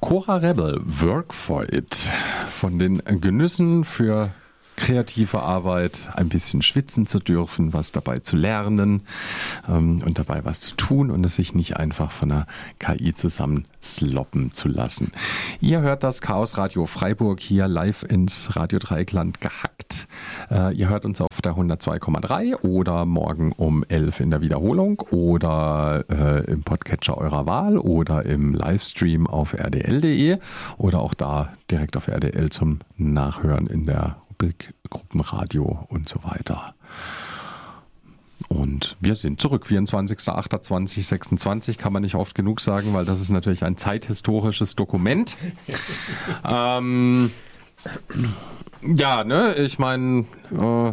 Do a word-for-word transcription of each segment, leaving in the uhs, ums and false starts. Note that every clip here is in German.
Cora Rebel, Work for It. Von den Genüssen für kreative Arbeit, ein bisschen schwitzen zu dürfen, was dabei zu lernen ähm, und dabei was zu tun und es sich nicht einfach von einer K I zusammen sloppen zu lassen. Ihr hört das Chaos Radio Freiburg hier live ins Radio Dreieckland gehackt. Äh, ihr hört uns auf der hundertzwei Komma drei oder morgen um elf in der Wiederholung oder äh, im Podcatcher eurer Wahl oder im Livestream auf r d l punkt d e oder auch da direkt auf R D L zum Nachhören in der Gruppenradio und so weiter. Und wir sind zurück, vierundzwanzigster achter zweitausendsechsundzwanzig, kann man nicht oft genug sagen, weil das ist natürlich ein zeithistorisches Dokument. ähm, ja, ne, ich meine, äh,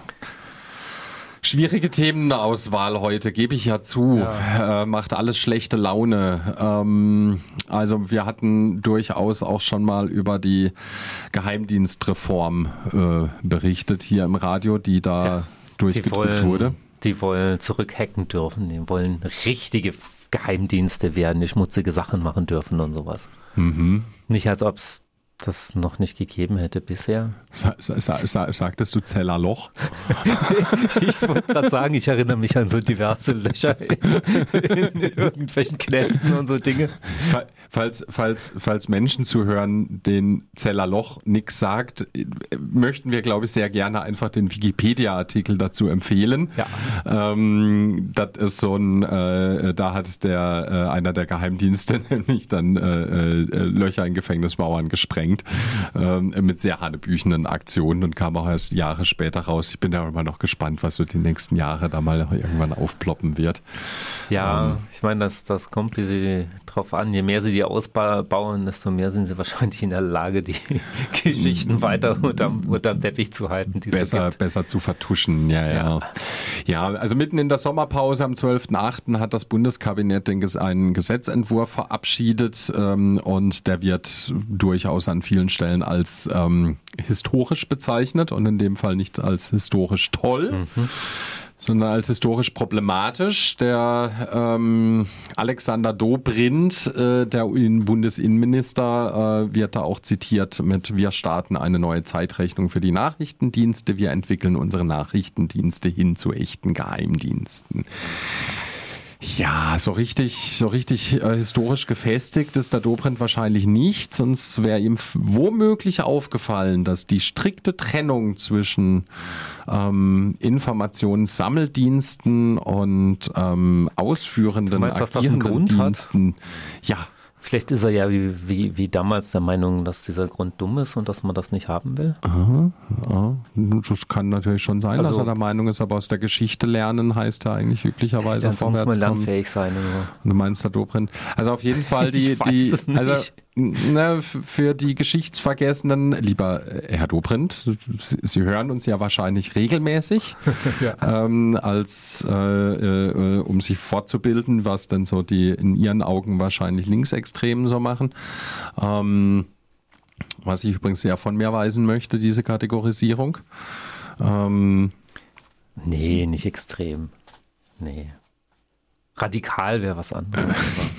schwierige Themenauswahl heute, gebe ich ja zu. Ja. Äh, macht alles schlechte Laune. Ähm, also wir hatten durchaus auch schon mal über die Geheimdienstreform äh, berichtet hier im Radio, die da ja, durchgedrückt die wollen, wurde. Die wollen zurückhacken dürfen. Die wollen richtige Geheimdienste werden, die schmutzige Sachen machen dürfen und sowas. Mhm. Nicht als ob es das noch nicht gegeben hätte bisher. Sa- sa- sa- sagtest du Zellerloch? Ich wollte gerade sagen, ich erinnere mich an so diverse Löcher in, in irgendwelchen Knästen und so Dinge. Falls, falls, falls Menschen zuhören, denen Zellerloch nichts sagt, möchten wir, glaube ich, sehr gerne einfach den Wikipedia-Artikel dazu empfehlen. Ja. Ähm, das ist so ein, äh, da hat der äh, einer der Geheimdienste nämlich dann äh, äh, Löcher in Gefängnismauern gesprengt. Ähm, mit sehr hanebüchenden Aktionen und kam auch erst Jahre später raus. Ich bin da immer noch gespannt, was so die nächsten Jahre da mal irgendwann aufploppen wird. Ja, ähm, ich meine, das, das kommt wie sie drauf an. Je mehr sie die ausbauen, desto mehr sind sie wahrscheinlich in der Lage, die Geschichten weiter unterm, unterm Teppich zu halten. Die besser, so besser zu vertuschen, ja, ja, ja. Ja, also mitten in der Sommerpause am zwölften achten hat das Bundeskabinett einen Gesetzentwurf verabschiedet ähm, und der wird durchaus an vielen Stellen als ähm, historisch bezeichnet und in dem Fall nicht als historisch toll, mhm. sondern als historisch problematisch. Der ähm, Alexander Dobrindt, äh, der Bundesinnenminister, äh, wird da auch zitiert mit: Wir starten eine neue Zeitrechnung für die Nachrichtendienste, wir entwickeln unsere Nachrichtendienste hin zu echten Geheimdiensten. Ja, so richtig, so richtig äh, historisch gefestigt ist der Dobrindt wahrscheinlich nicht, sonst wäre ihm womöglich aufgefallen, dass die strikte Trennung zwischen ähm, Informationssammeldiensten und ähm, ausführenden, meinst, agierenden Diensten, ja. Vielleicht ist er ja wie, wie, wie damals der Meinung, dass dieser Grund dumm ist und dass man das nicht haben will. Aha, ja. Das kann natürlich schon sein, also, dass er der Meinung ist, aber aus der Geschichte lernen heißt ja eigentlich üblicherweise dann vorwärts muss man kommen. lernfähig sein. Also. Und du meinst, der Dobrindt. Also auf jeden Fall die, ich weiß die es nicht. also ne, für die Geschichtsvergessenen, lieber Herr Dobrindt, Sie hören uns ja wahrscheinlich regelmäßig, ja. ähm, als äh, äh, um sich fortzubilden, was denn so die in Ihren Augen wahrscheinlich Linksextremen so machen. Ähm, was ich übrigens sehr von mir weisen möchte, diese Kategorisierung. Ähm, nee, nicht extrem. Nee. Radikal wäre was anderes.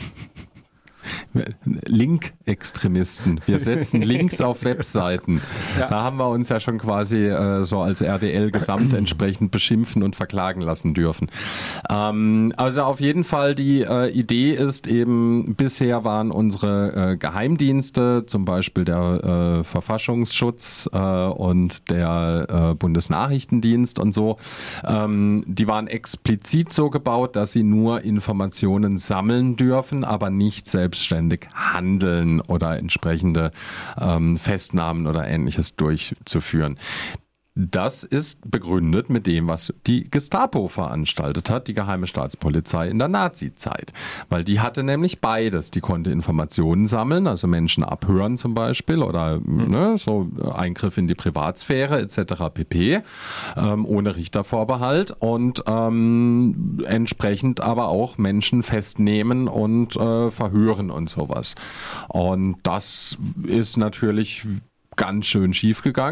Link-Extremisten. Wir setzen Links auf Webseiten. Ja. Da haben wir uns ja schon quasi äh, so als R D L gesamt entsprechend beschimpfen und verklagen lassen dürfen. Ähm, also auf jeden Fall die äh, Idee ist eben, bisher waren unsere äh, Geheimdienste, zum Beispiel der äh, Verfassungsschutz äh, und der äh, Bundesnachrichtendienst und so, ähm, die waren explizit so gebaut, dass sie nur Informationen sammeln dürfen, aber nicht selbstständig handeln oder entsprechende ähm, Festnahmen oder Ähnliches durchzuführen. Das ist begründet mit dem, was die Gestapo veranstaltet hat, die geheime Staatspolizei in der Nazi-Zeit. Weil die hatte nämlich beides. Die konnte Informationen sammeln, also Menschen abhören zum Beispiel oder mhm. ne, so Eingriff in die Privatsphäre et cetera pp. Ähm, ohne Richtervorbehalt und ähm, entsprechend aber auch Menschen festnehmen und äh, verhören und sowas. Und das ist natürlich ganz schön schief gegangen.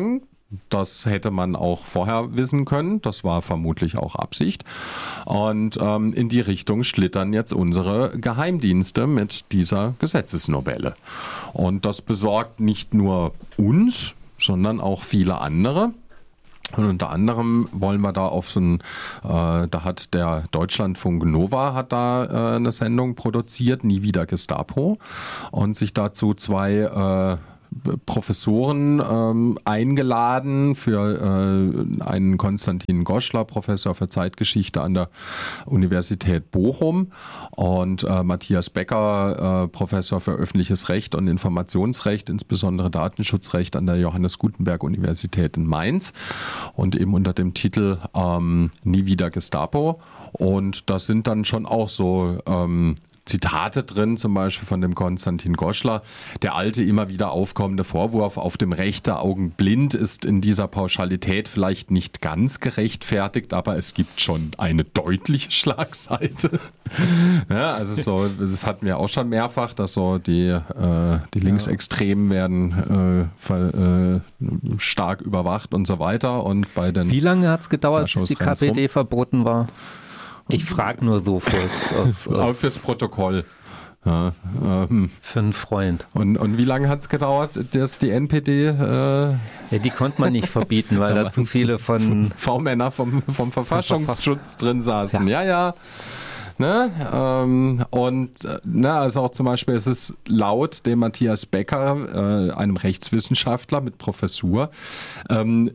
Das hätte man auch vorher wissen können. Das war vermutlich auch Absicht. Und ähm, in die Richtung schlittern jetzt unsere Geheimdienste mit dieser Gesetzesnovelle. Und das besorgt nicht nur uns, sondern auch viele andere. Und unter anderem wollen wir da auf so ein, äh, da hat der Deutschlandfunk Nova hat da äh, eine Sendung produziert, Nie wieder Gestapo, und sich dazu zwei äh, Professoren ähm, eingeladen für äh, einen Konstantin Goschler, Professor für Zeitgeschichte an der Universität Bochum, und äh, Matthias Becker, äh, Professor für öffentliches Recht und Informationsrecht, insbesondere Datenschutzrecht an der Johannes Gutenberg Universität in Mainz, und eben unter dem Titel ähm, Nie wieder Gestapo. Und das sind dann schon auch so ähm, Zitate drin, zum Beispiel von dem Konstantin Goschler. Der alte, immer wieder aufkommende Vorwurf, auf dem rechten Augen blind, ist in dieser Pauschalität vielleicht nicht ganz gerechtfertigt, aber es gibt schon eine deutliche Schlagseite. Ja, also so, das hatten wir auch schon mehrfach, dass so die, äh, die Linksextremen werden äh, ver, äh, stark überwacht und so weiter. Und bei den Wie lange hat es gedauert, bis die K P D verboten war? Ich frage nur so fürs, aus, aus auch fürs Protokoll. Ja, ähm. Für einen Freund. Und, und wie lange hat es gedauert, dass die N P D... Äh ja, die konnte man nicht verbieten, weil da zu viele von... V-Männer vom, vom Verfassungsschutz drin saßen. Ja, ja. ja. Ne? Ähm, und ne, also auch zum Beispiel, es ist laut dem Matthias Becker, äh, einem Rechtswissenschaftler mit Professur, ähm,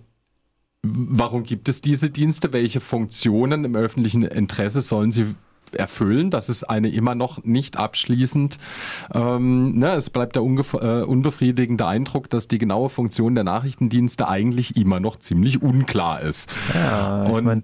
warum gibt es diese Dienste? Welche Funktionen im öffentlichen Interesse sollen sie erfüllen? Das ist eine immer noch nicht abschließend. Ähm, ne, es bleibt der ungef- äh, unbefriedigende Eindruck, dass die genaue Funktion der Nachrichtendienste eigentlich immer noch ziemlich unklar ist. Ja, ich mein,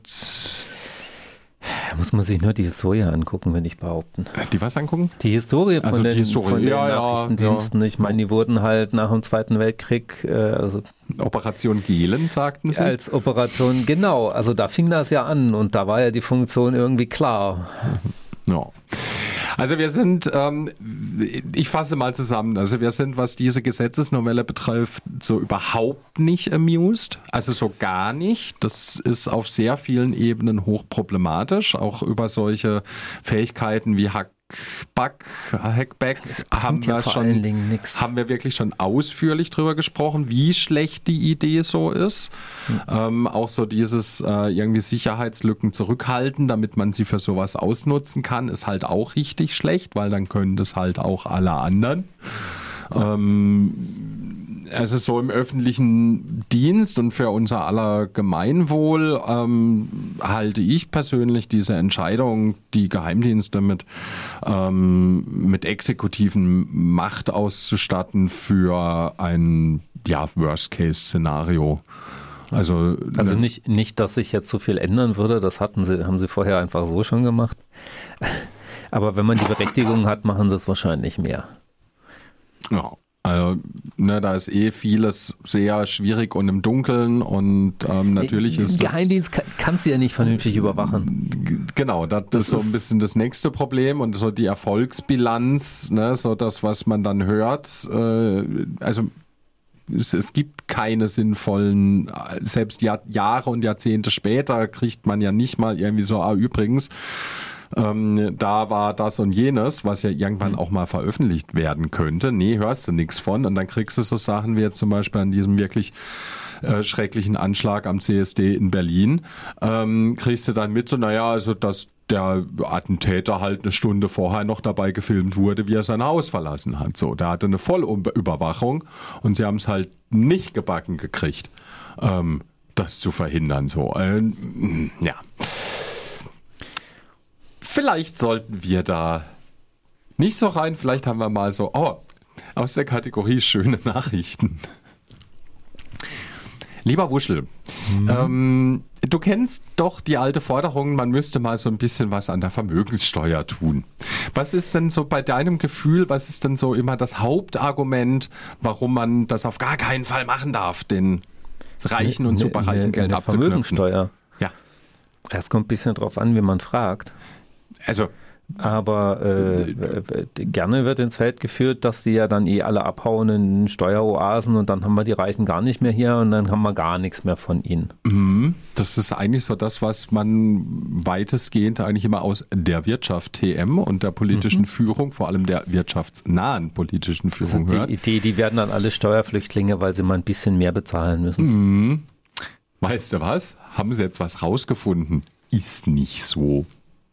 da muss man sich nur die Historie angucken, würde ich behaupten. Die was angucken? Die Historie von also den, die Historie. Von den ja, Nachrichtendiensten. Ja, ich meine, die wurden halt nach dem Zweiten Weltkrieg, äh, also Operation Gehlen, sagten sie? Als Operation, genau. Also da fing das ja an und da war ja die Funktion irgendwie klar. Ja. Also wir sind, ähm, ich fasse mal zusammen, also wir sind, was diese Gesetzesnovelle betrifft, so überhaupt nicht amused, also so gar nicht. Das ist auf sehr vielen Ebenen hochproblematisch, auch über solche Fähigkeiten wie Hack Bug, Hackback haben ja wir schon, haben wir wirklich schon ausführlich drüber gesprochen, wie schlecht die Idee so ist. Mhm. Ähm, auch so dieses äh, irgendwie Sicherheitslücken zurückhalten, damit man sie für sowas ausnutzen kann, ist halt auch richtig schlecht, weil dann können das halt auch alle anderen. Ähm, also so im öffentlichen Dienst und für unser aller Gemeinwohl ähm, halte ich persönlich diese Entscheidung, die Geheimdienste mit, ähm, mit exekutiven Macht auszustatten, für ein ja, Worst-Case-Szenario. Also, also nicht, nicht, dass sich jetzt so viel ändern würde, das hatten sie, haben sie vorher einfach so schon gemacht. Aber wenn man die Berechtigung hat, machen sie es wahrscheinlich mehr. Ja. Also, ne, da ist eh vieles sehr schwierig und im Dunkeln und ähm, natürlich ist das... Geheimdienst kann, kannst du ja nicht vernünftig überwachen. G- genau, das, das ist so ein bisschen das nächste Problem und so die Erfolgsbilanz, ne, so das, was man dann hört, äh, also es, es gibt keine sinnvollen, selbst Jahr, Jahre und Jahrzehnte später kriegt man ja nicht mal irgendwie so, ah übrigens, Ähm, da war das und jenes, was ja irgendwann auch mal veröffentlicht werden könnte. Nee, hörst du nichts von. Und dann kriegst du so Sachen wie jetzt zum Beispiel an diesem wirklich äh, schrecklichen Anschlag am C S D in Berlin. Ähm, kriegst du dann mit, so naja, also dass der Attentäter halt eine Stunde vorher noch dabei gefilmt wurde, wie er sein Haus verlassen hat. So, der hatte eine Vollüberwachung und sie haben es halt nicht gebacken gekriegt, ähm, das zu verhindern. So, äh, ja. Vielleicht sollten wir da nicht so rein, vielleicht haben wir mal so, oh, aus der Kategorie schöne Nachrichten. Lieber Wuschel, mhm. ähm, du kennst doch die alte Forderung, man müsste mal so ein bisschen was an der Vermögenssteuer tun. Was ist denn so bei deinem Gefühl, was ist denn so immer das Hauptargument, warum man das auf gar keinen Fall machen darf, den reichen und superreichen Geld abzuknüpfen? Vermögenssteuer? Ja. Es kommt ein bisschen drauf an, wie man fragt. Also Aber äh, gerne wird ins Feld geführt, dass die ja dann eh alle abhauen in Steueroasen und dann haben wir die Reichen gar nicht mehr hier und dann haben wir gar nichts mehr von ihnen. Das ist eigentlich so das, was man weitestgehend eigentlich immer aus der Wirtschaft T M und der politischen mhm. Führung, vor allem der wirtschaftsnahen politischen Führung also die hört. Idee, die werden dann alle Steuerflüchtlinge, weil sie mal ein bisschen mehr bezahlen müssen. Mhm. Weißt du was? Haben sie jetzt was rausgefunden? Ist nicht so.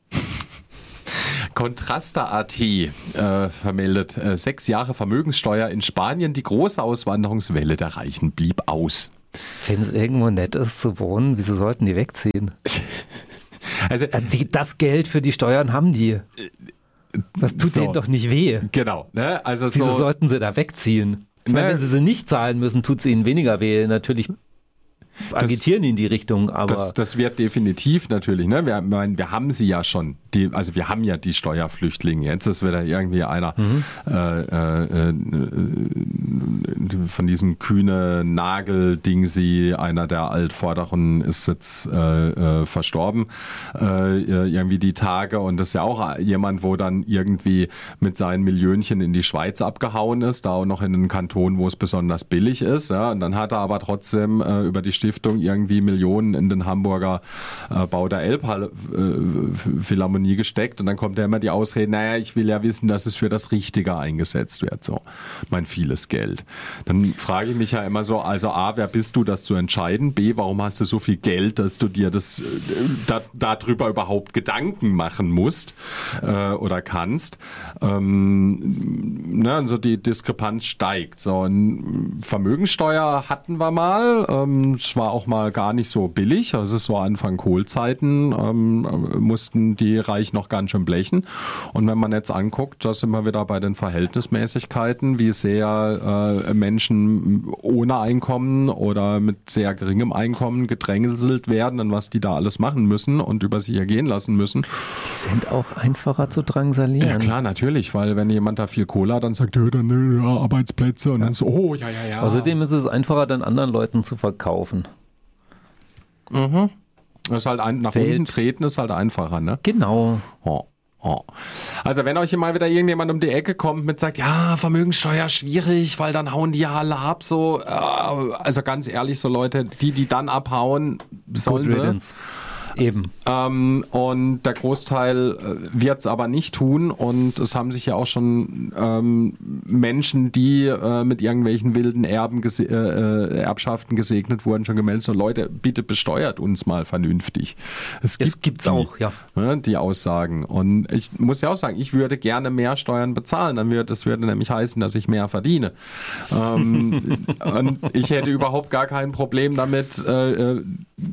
Kontraster.at äh, vermeldet, äh, sechs Jahre Vermögenssteuer in Spanien, die große Auswanderungswelle der Reichen blieb aus. Wenn es irgendwo nett ist zu wohnen, wieso sollten die wegziehen? Also das Geld für die Steuern haben die. Das tut so. Denen doch nicht weh. Genau. Ne? Also wieso so, sollten sie da wegziehen? Ich meine, wenn sie sie nicht zahlen müssen, tut es ihnen weniger weh. Natürlich agitieren das, in die Richtung, aber... Das, das wird definitiv natürlich, ne? Wir, mein, wir haben sie ja schon, die, also wir haben ja die Steuerflüchtlinge. Jetzt ist wieder irgendwie einer mhm. äh, äh, von diesem kühne Nagel-Dingsi, einer der Altvorderen ist jetzt äh, äh, verstorben, äh, irgendwie die Tage und das ist ja auch jemand, wo dann irgendwie mit seinen Millionchen in die Schweiz abgehauen ist, da auch noch in einen Kanton, wo es besonders billig ist, ja? Und dann hat er aber trotzdem äh, über die Stiftung irgendwie Millionen in den Hamburger äh, Bau der Elbphilharmonie äh, gesteckt und dann kommt ja immer die Ausrede, naja, ich will ja wissen, dass es für das Richtige eingesetzt wird, so, mein vieles Geld. Dann frage ich mich ja immer so, also A, wer bist du, das zu entscheiden? B, warum hast du so viel Geld, dass du dir das äh, da, darüber überhaupt Gedanken machen musst äh, oder kannst? Ähm, ne, also die Diskrepanz steigt. So, eine Vermögensteuer hatten wir mal, ähm, es war auch mal gar nicht so billig, also es war Anfang Kohlzeiten, ähm, mussten die Reich noch ganz schön blechen. Und wenn man jetzt anguckt, da sind wir wieder bei den Verhältnismäßigkeiten, wie sehr äh, Menschen ohne Einkommen oder mit sehr geringem Einkommen gedrängeselt werden und was die da alles machen müssen und über sich ergehen lassen müssen. Die sind auch einfacher zu drangsalieren. Ja klar, natürlich, weil wenn jemand da viel Kohle hat, dann sagt er, dann ja, Arbeitsplätze und ja. dann so, oh ja, ja, ja. Außerdem ist es einfacher, dann anderen Leuten zu verkaufen. Mhm. Das ist halt ein, nach Feld. Unten treten ist halt einfacher, ne? Genau. Oh. Oh. Also wenn euch mal wieder irgendjemand um die Ecke kommt mit sagt, ja, Vermögenssteuer schwierig, weil dann hauen die ja alle ab, so, äh, also ganz ehrlich, so Leute, die, die dann abhauen, sollen sie. Eben. Ähm, und der Großteil äh, wird es aber nicht tun und es haben sich ja auch schon ähm, Menschen, die äh, mit irgendwelchen wilden Erben gese- äh, Erbschaften gesegnet wurden, schon gemeldet, so Leute, bitte besteuert uns mal vernünftig. Es gibt es gibt's die, auch, ja. Ne, die Aussagen. Und ich muss ja auch sagen, ich würde gerne mehr Steuern bezahlen, dann würde das würde nämlich heißen, dass ich mehr verdiene. ähm, und ich hätte überhaupt gar kein Problem damit, äh,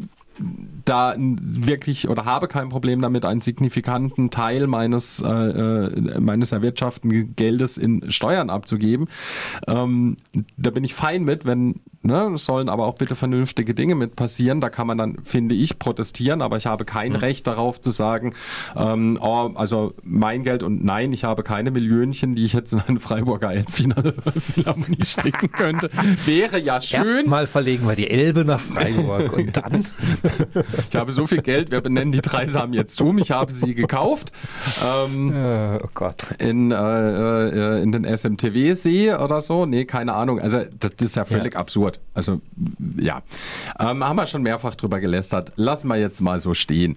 da wirklich oder habe kein Problem damit, einen signifikanten Teil meines, äh, meines erwirtschafteten Geldes in Steuern abzugeben. Ähm, da bin ich fein mit, wenn, ne, sollen aber auch bitte vernünftige Dinge mit passieren. Da kann man dann, finde ich, protestieren, aber ich habe kein mhm. Recht darauf zu sagen, ähm, oh, also mein Geld und nein, ich habe keine Millionchen, die ich jetzt in eine Freiburger Elbphilharmonie stecken könnte. Wäre ja schön. Erstmal verlegen wir die Elbe nach Freiburg und dann... Ich habe so viel Geld, wir benennen die drei Samen jetzt um. Ich habe sie gekauft. Ähm, oh Gott. In, äh, in den S M T W-See oder so. Nee, keine Ahnung. Also das ist ja völlig ja. absurd. Also ja. Ähm, haben wir schon mehrfach drüber gelästert. Lassen wir jetzt mal so stehen.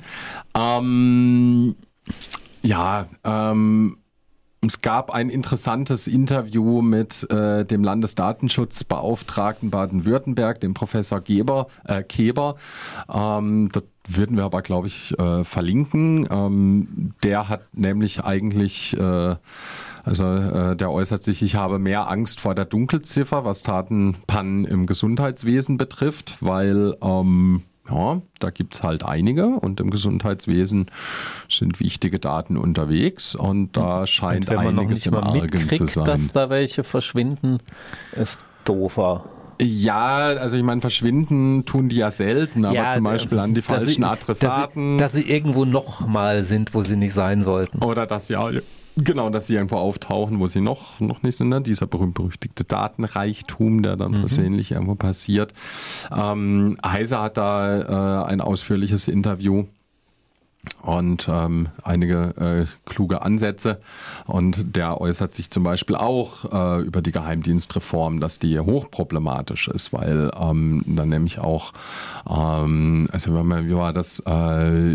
Ähm, ja, ähm, es gab ein interessantes Interview mit äh, dem Landesdatenschutzbeauftragten Baden-Württemberg, dem Professor Geber, äh, Keber. Ähm, das würden wir aber, glaube ich, äh, verlinken. Ähm, der hat nämlich eigentlich, äh, also äh, der äußert sich, ich habe mehr Angst vor der Dunkelziffer, was Datenpannen im Gesundheitswesen betrifft, weil... Ähm, Ja, da gibt's halt einige und im Gesundheitswesen sind wichtige Daten unterwegs und da scheint und wenn man einiges noch nicht im Argen zu sein. Dass da welche verschwinden, ist doofer. Ja, also ich meine, verschwinden tun die ja selten, aber ja, zum Beispiel an die falschen sie, Adressaten. Dass sie, dass sie irgendwo nochmal sind, wo sie nicht sein sollten. Oder dass sie auch... Genau, dass sie irgendwo auftauchen, wo sie noch, noch nicht sind. Ne? Dieser berühmt-berüchtigte Datenreichtum, der dann mhm. versehentlich irgendwo passiert. Ähm, Heise hat da äh, ein ausführliches Interview und ähm, einige äh, kluge Ansätze. Und der äußert sich zum Beispiel auch äh, über die Geheimdienstreform, dass die hochproblematisch ist, weil ähm, dann nämlich auch, ähm, also wenn man, wie war das, äh,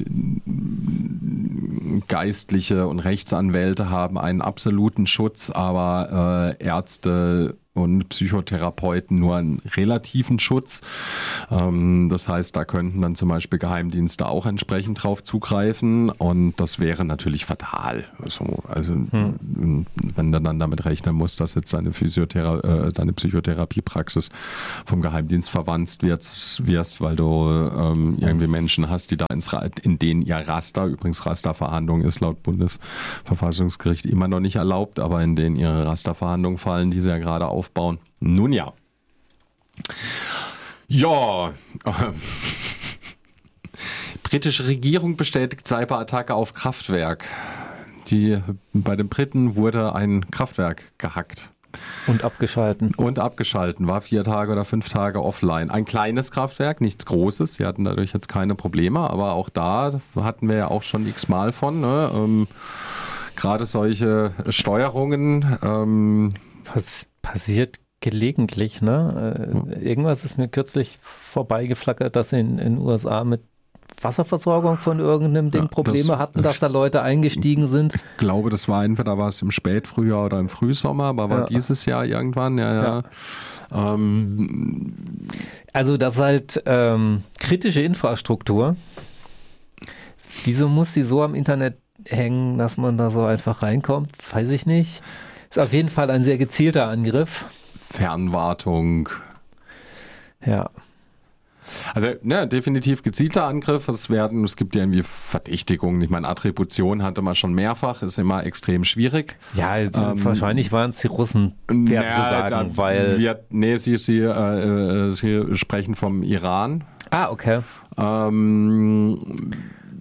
Geistliche und Rechtsanwälte haben einen absoluten Schutz, aber äh, Ärzte und Psychotherapeuten nur einen relativen Schutz. Ähm, das heißt, da könnten dann zum Beispiel Geheimdienste auch entsprechend drauf zugreifen und das wäre natürlich fatal. Also, also hm. wenn du dann damit rechnen musst, dass jetzt deine, Physiothera- äh, deine Psychotherapiepraxis vom Geheimdienst verwandt wirst, wirst weil du ähm, irgendwie Menschen hast, die da ins Ra- in denen ihr Raster, übrigens Rasterverhandlung ist laut Bundesverfassungsgericht immer noch nicht erlaubt, aber in denen ihre Rasterverhandlungen fallen, die sie ja gerade auf bauen. Nun ja. Ja. Äh, britische Regierung bestätigt Cyberattacke auf Kraftwerk. Die, bei den Briten wurde ein Kraftwerk gehackt. Und abgeschalten. Und abgeschalten. War vier Tage oder fünf Tage offline. Ein kleines Kraftwerk, nichts Großes. Sie hatten dadurch jetzt keine Probleme, aber auch da hatten wir ja auch schon x-mal von. Ne? Ähm, gerade solche Steuerungen. Ähm, Was passiert gelegentlich, ne? Äh, irgendwas ist mir kürzlich vorbeigeflackert, dass in den U S A mit Wasserversorgung von irgendeinem Ding ja, Probleme das, hatten, dass da Leute eingestiegen sind. Ich glaube, das war entweder war es im Spätfrühjahr oder im Frühsommer, aber war ja. dieses Jahr irgendwann, ja, ja. ja. Ähm. Also das ist halt ähm, kritische Infrastruktur. Wieso muss sie so am Internet hängen, dass man da so einfach reinkommt? Weiß ich nicht. Ist auf jeden Fall ein sehr gezielter Angriff. Fernwartung. Ja. Also, ne, definitiv gezielter Angriff. Es werden, es gibt ja irgendwie Verdächtigungen. Ich meine, Attribution hatte man schon mehrfach, ist immer extrem schwierig. Ja, jetzt, ähm, wahrscheinlich waren es die Russen, werden ja, zu sagen, weil... Wir, nee, sie, sie, äh, sie sprechen vom Iran. Ah, okay. Ähm...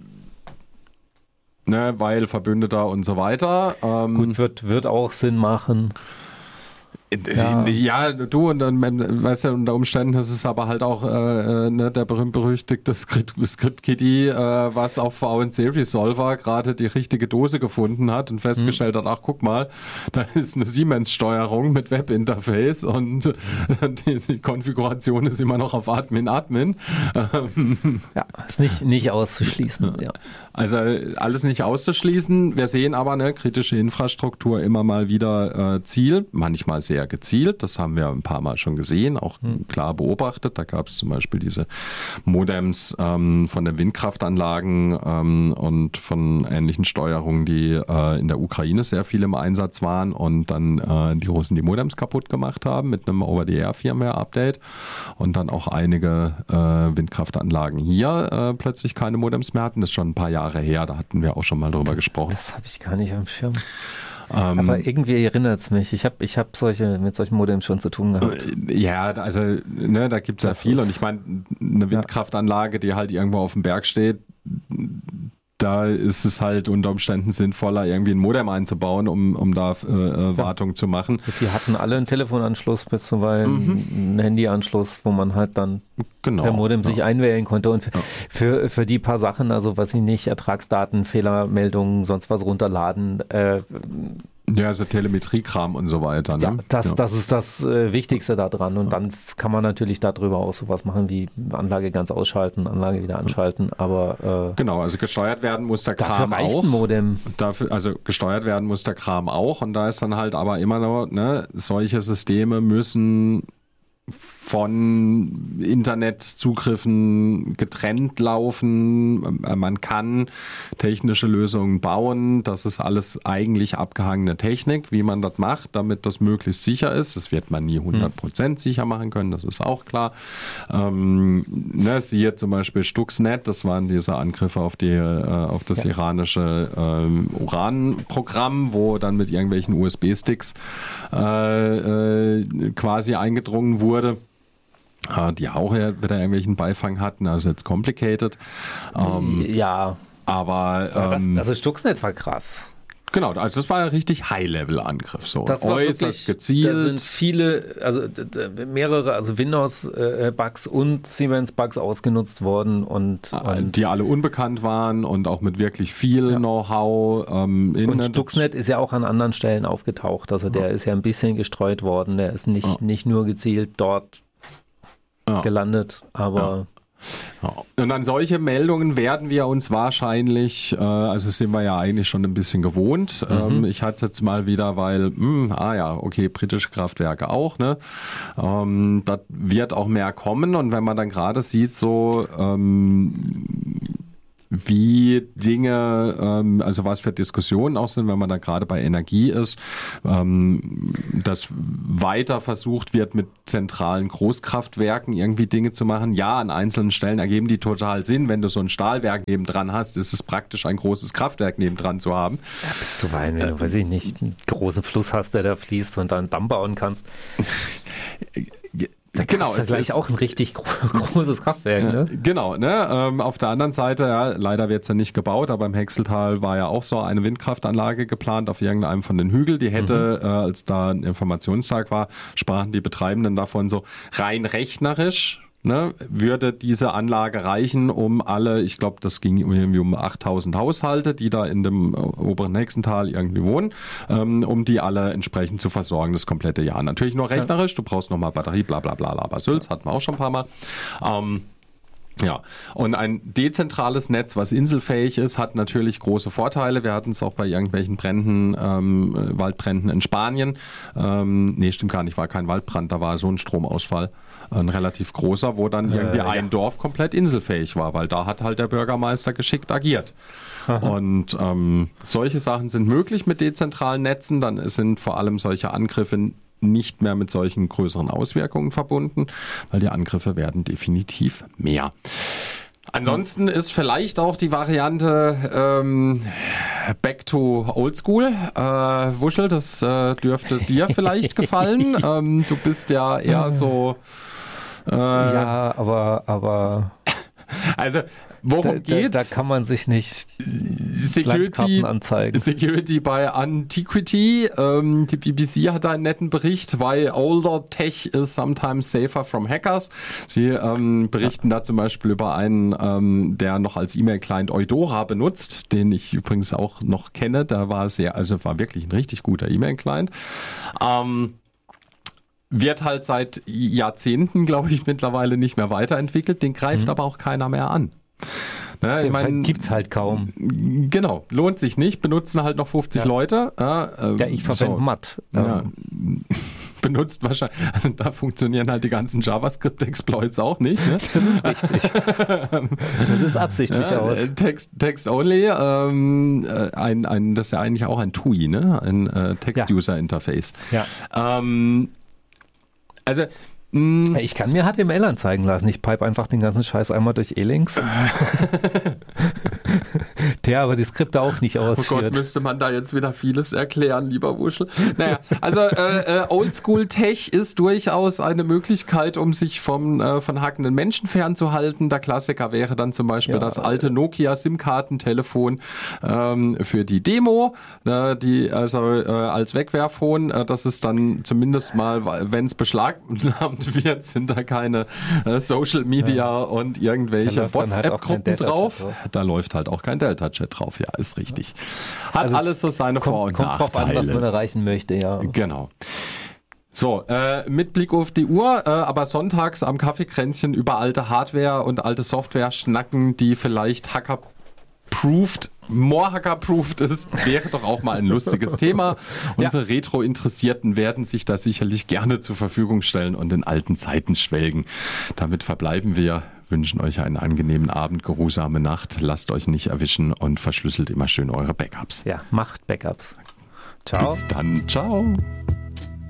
Ne, weil Verbündeter und so weiter. Ähm, Gut, wird, wird auch Sinn machen. Ja. ja, du, und dann, weißt du, unter Umständen ist es aber halt auch äh, ne, der berühmt-berüchtigte Script-Kitty, äh, was auf V N C Resolver gerade die richtige Dose gefunden hat und festgestellt mhm. hat, ach guck mal, da ist eine Siemens-Steuerung mit Webinterface und die, die Konfiguration ist immer noch auf Admin-Admin. Ja, ist nicht, nicht auszuschließen. Ja. Also alles nicht auszuschließen. Wir sehen aber eine kritische Infrastruktur immer mal wieder äh, Ziel, manchmal sehr gezielt. Das haben wir ein paar Mal schon gesehen, auch hm. klar beobachtet. Da gab es zum Beispiel diese Modems ähm, von den Windkraftanlagen ähm, und von ähnlichen Steuerungen, die äh, in der Ukraine sehr viel im Einsatz waren und dann äh, die Russen die Modems kaputt gemacht haben mit einem Over-the-Air-Firmware-Update und dann auch einige äh, Windkraftanlagen hier äh, plötzlich keine Modems mehr hatten. Das ist schon ein paar Jahre her, da hatten wir auch schon mal drüber gesprochen. Das habe ich gar nicht am Schirm. Ähm, Aber irgendwie erinnert es mich. Ich habe ich hab solche, mit solchen Modems schon zu tun gehabt. Ja, also ne, da gibt es ja viel. Und ich meine, eine Windkraftanlage, die halt irgendwo auf dem Berg steht, da ist es halt unter Umständen sinnvoller, irgendwie ein Modem einzubauen, um, um da äh, Wartung ja. zu machen. Die hatten alle einen Telefonanschluss, bis zuweilen mhm. einen Handyanschluss, wo man halt dann genau, per Modem ja. sich einwählen konnte. Und für, ja. für, für die paar Sachen, also was ich nicht, Ertragsdaten, Fehlermeldungen, sonst was runterladen, äh, ja, also Telemetriekram und so weiter. Ne? Ja, das, ja. das ist das äh, Wichtigste daran. Und ja. dann kann man natürlich darüber auch sowas machen wie Anlage ganz ausschalten, Anlage wieder anschalten. Aber äh, genau, also gesteuert werden muss der dafür Kram reicht auch. Ein Modem. Dafür, also gesteuert werden muss der Kram auch. Und da ist dann halt aber immer noch, ne, solche Systeme müssen von Internetzugriffen getrennt laufen. Man kann technische Lösungen bauen. Das ist alles eigentlich abgehangene Technik, wie man das macht, damit das möglichst sicher ist. Das wird man nie hundert Prozent sicher machen können, das ist auch klar. Ähm, ne, siehe zum Beispiel Stuxnet, das waren diese Angriffe auf, die, äh, auf das ja. iranische ähm, Uran-Programm, wo dann mit irgendwelchen U S B-Sticks äh, äh, quasi eingedrungen wurde. Die auch wieder irgendwelchen Beifang hatten, also jetzt complicated. Ähm, ja. Aber ähm, das, ähm, also Stuxnet war krass. Genau, also das war ein richtig High-Level-Angriff, so das war äußerst wirklich, gezielt. Da sind viele, also d- d- mehrere, also Windows-Bugs und Siemens-Bugs ausgenutzt worden und, und die alle unbekannt waren und auch mit wirklich viel Ja. Know-how. Ähm, in Und Stuxnet ist ja auch an anderen Stellen aufgetaucht. Also der ist ja ein bisschen gestreut worden. Der ist nicht, Ja. nicht nur gezielt dort Ja. gelandet, aber Ja. Und an solche Meldungen werden wir uns wahrscheinlich, äh, also sind wir ja eigentlich schon ein bisschen gewohnt. Mhm. Ähm, ich hatte jetzt mal wieder, weil, mh, ah ja, okay, britische Kraftwerke auch, ne? Ähm, das wird auch mehr kommen und wenn man dann gerade sieht, so ähm, wie Dinge, ähm, also was für Diskussionen auch sind, wenn man da gerade bei Energie ist, ähm, dass weiter versucht wird, mit zentralen Großkraftwerken irgendwie Dinge zu machen. Ja, an einzelnen Stellen ergeben die total Sinn. Wenn du so ein Stahlwerk nebendran hast, ist es praktisch, ein großes Kraftwerk nebendran zu haben. ja, bis zuweilen, wenn du, weiß ich nicht, einen großen Fluss hast, der da fließt und dann einen Damm bauen kannst. Da Genau, ist ja es gleich ist- auch ein richtig gro- großes Kraftwerk, ne? Genau, ne? Ähm, auf der anderen Seite, ja, leider wird es ja nicht gebaut, aber im Hexeltal war ja auch so eine Windkraftanlage geplant auf irgendeinem von den Hügeln. Die hätte, äh, als da ein Informationstag war, sprachen die Betreibenden davon so rein rechnerisch. Ne, würde diese Anlage reichen, um alle, ich glaube, das ging irgendwie um achttausend Haushalte, die da in dem äh, oberen Hexental irgendwie wohnen, ähm, um die alle entsprechend zu versorgen, das komplette Jahr. Natürlich nur rechnerisch, du brauchst nochmal Batterie, bla bla bla, aber Sülz hatten wir auch schon ein paar Mal. Ähm, Ja, und ein dezentrales Netz, was inselfähig ist, hat natürlich große Vorteile. Wir hatten es auch bei irgendwelchen Bränden, ähm, Waldbränden in Spanien. Ähm, nee, stimmt gar nicht, war kein Waldbrand, da war so ein Stromausfall, ein relativ großer, wo dann irgendwie Äh, ja. ein Dorf komplett inselfähig war, weil da hat halt der Bürgermeister geschickt agiert. Und ähm, solche Sachen sind möglich mit dezentralen Netzen, dann sind vor allem solche Angriffe nicht mehr mit solchen größeren Auswirkungen verbunden, weil die Angriffe werden definitiv mehr. Ansonsten ist vielleicht auch die Variante ähm, Back to Old School. Äh, Wuschel, das äh, dürfte dir vielleicht gefallen. ähm, du bist ja eher so... Äh, Ja, aber, aber Also, da, worum da, geht's? da kann man sich nicht Security, Landkarten anzeigen. Security bei Antiquity. Ähm, die B B C hat da einen netten Bericht, why older tech is sometimes safer from hackers. Sie ähm, berichten ja. da zum Beispiel über einen, ähm, der noch als E-Mail-Client Eudora benutzt, den ich übrigens auch noch kenne. Da war sehr, also war wirklich ein richtig guter E-Mail-Client. Ähm, wird halt seit Jahrzehnten, glaube ich, mittlerweile nicht mehr weiterentwickelt. Den greift Mhm. aber auch keiner mehr an. Ne, Den ich mein, gibt's halt kaum. Genau, lohnt sich nicht, benutzen halt noch fünfzig Ja. Leute. Ja, ähm, Ja, ich verwende so. Matt. Ja, Ähm, benutzt wahrscheinlich, also da funktionieren halt die ganzen JavaScript-Exploits auch nicht. Ne? Das ist richtig. Das ist absichtlich Ja, aus. äh, Text, Text Only, ähm, äh, ein, ein, das ist ja eigentlich auch ein T U I, ne? Ein äh, Text-User-Interface. Ja. Ähm, also, mh, Ich kann mir H T M L anzeigen lassen. Ich pipe einfach den ganzen Scheiß einmal durch E-Links. Der aber die Skripte auch nicht oh Gott, ausführt. müsste man da jetzt wieder vieles erklären, lieber Wuschel. Naja, also äh, äh, Oldschool-Tech ist durchaus eine Möglichkeit, um sich vom, äh, von hackenden Menschen fernzuhalten. Der Klassiker wäre dann zum Beispiel Ja, das alte Nokia-SIM-Kartentelefon ähm, für die Demo, äh, die also äh, als Wegwerfphone. Äh, das ist dann zumindest mal, wenn es beschlagnahmt wird, sind da keine äh, Social Media Ja. und Da irgendwelche läuft dann halt auch kein WhatsApp-Gruppen Delta-Chat drauf. drauf. Da läuft halt auch kein Delta-Chat drauf. Ja, ist richtig. Hat Also es alles so seine Vor- und Kommt, kommt drauf Nachteile. an, was man erreichen möchte, ja. Genau. So, äh, mit Blick auf die Uhr, äh, aber sonntags am Kaffeekränzchen über alte Hardware und alte Software schnacken, die vielleicht Hacker-proofed, more Hacker-proofed ist, wäre doch auch mal ein lustiges Thema. Unsere Retro-Interessierten werden sich da sicherlich gerne zur Verfügung stellen und in alten Zeiten schwelgen. Damit verbleiben wir, wünschen euch einen angenehmen Abend, geruhsame Nacht, lasst euch nicht erwischen und verschlüsselt immer schön eure Backups. Ja, macht Backups. Ciao. Bis dann, ciao.